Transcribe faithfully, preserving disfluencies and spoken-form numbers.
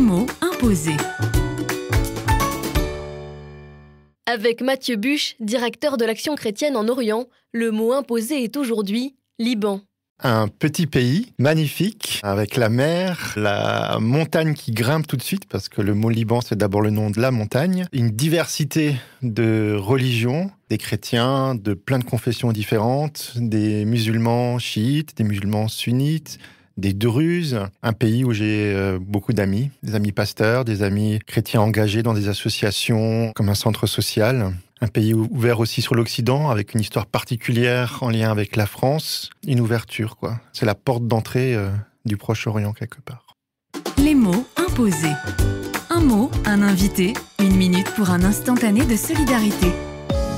mots imposés. Avec Mathieu Buche, directeur de l'Action chrétienne en Orient, le mot imposé est aujourd'hui Liban. Un petit pays magnifique, avec la mer, la montagne qui grimpe tout de suite, parce que le mot Liban, c'est d'abord le nom de la montagne. Une diversité de religions, des chrétiens de plein de confessions différentes, des musulmans chiites, des musulmans sunnites, des Druzes. Un pays où j'ai beaucoup d'amis, des amis pasteurs, des amis chrétiens engagés dans des associations comme un centre social. Un pays ouvert aussi sur l'Occident, avec une histoire particulière en lien avec la France. Une ouverture, quoi. C'est la porte d'entrée euh, du Proche-Orient, quelque part. Les mots imposés. Un mot, un invité, une minute pour un instantané de solidarité.